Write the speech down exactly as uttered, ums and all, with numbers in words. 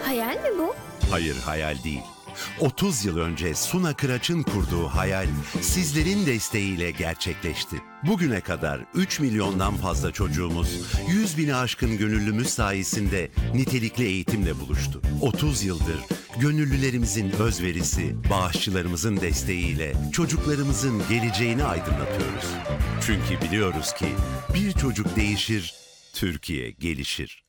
Hayal mi bu? Hayır, hayal değil. otuz yıl önce Suna Kıraç'ın kurduğu hayal sizlerin desteğiyle gerçekleşti. Bugüne kadar üç milyondan fazla çocuğumuz, yüz bini aşkın gönüllümüz sayesinde nitelikli eğitimle buluştu. otuz yıldır gönüllülerimizin özverisi, bağışçılarımızın desteğiyle çocuklarımızın geleceğini aydınlatıyoruz. Çünkü biliyoruz ki bir çocuk değişir, Türkiye gelişir.